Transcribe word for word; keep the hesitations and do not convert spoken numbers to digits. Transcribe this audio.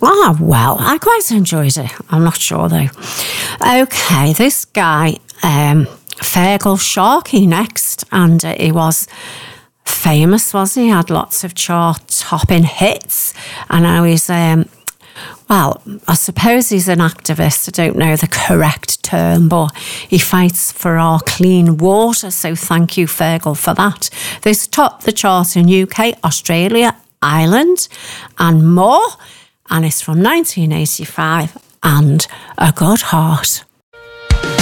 Oh, well, I quite enjoyed it. I'm not sure, though. Okay, this guy, um, Fergal Sharkey next, and uh, he was famous, was he? He had lots of chart-topping hits, and now he's... Um, Well, I suppose he's an activist. I don't know the correct term, but he fights for our clean water. So thank you, Fergal, for that. This topped the chart in U K, Australia, Ireland, and more. And it's from nineteen eighty-five, and A Good Heart.